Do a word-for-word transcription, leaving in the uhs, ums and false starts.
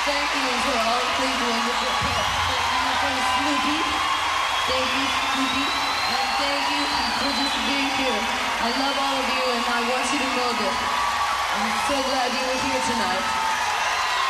Thank you to all the people in the book. Thank you for Snoopy. Thank you, Snoopy. And thank you for just being here. I love all of you and I want you to know that I'm so glad you were here tonight.